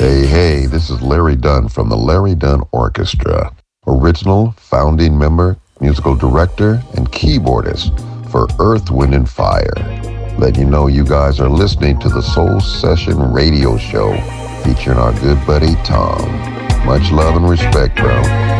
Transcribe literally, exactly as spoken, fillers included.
Hey, hey, this is Larry Dunn from the Larry Dunn Orchestra, original founding member, musical director, and keyboardist for Earth, Wind, and Fire. Letting you know you guys are listening to the Soul Session radio show featuring our good buddy Tom. Much love and respect, bro.